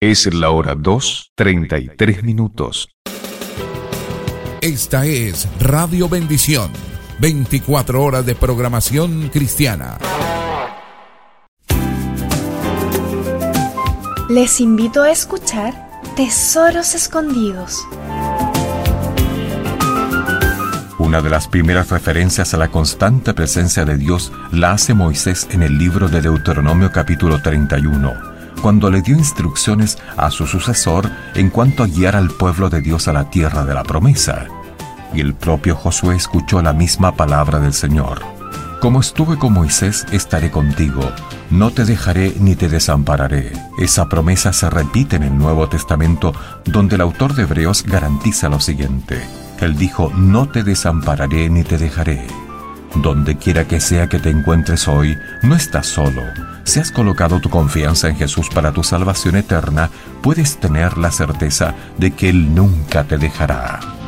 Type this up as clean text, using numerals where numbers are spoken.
Es la hora 2:33. Esta es Radio Bendición, 24 horas de programación cristiana. Les invito a escuchar Tesoros Escondidos. Una de las primeras referencias a la constante presencia de Dios la hace Moisés en el libro de Deuteronomio capítulo 31, cuando le dio instrucciones a su sucesor en cuanto a guiar al pueblo de Dios a la tierra de la promesa. Y el propio Josué escuchó la misma palabra del Señor. Como estuve con Moisés, estaré contigo. No te dejaré ni te desampararé. Esa promesa se repite en el Nuevo Testamento, donde el autor de Hebreos garantiza lo siguiente. Él dijo, no te desampararé ni te dejaré. Donde quiera que sea que te encuentres hoy, no estás solo. Si has colocado tu confianza en Jesús para tu salvación eterna, puedes tener la certeza de que Él nunca te dejará.